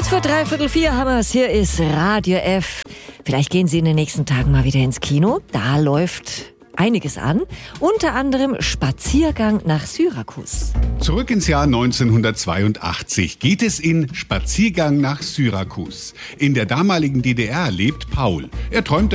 Kurz vor 3:45 haben wir es. Hier ist Radio F. Vielleicht gehen Sie in den nächsten Tagen mal wieder ins Kino. Da läuft einiges an. Unter anderem Spaziergang nach Syrakus. Zurück ins Jahr 1982 geht es in Spaziergang nach Syrakus. In der damaligen DDR lebt Paul. Er träumt